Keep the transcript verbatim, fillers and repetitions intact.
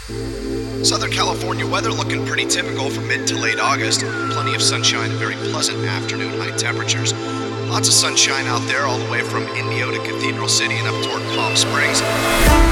Southern California weather looking pretty typical for mid to late August. Plenty of sunshine and very pleasant afternoon high temperatures. Lots of sunshine out there all the way from Indio to Cathedral City and up toward Palm Springs.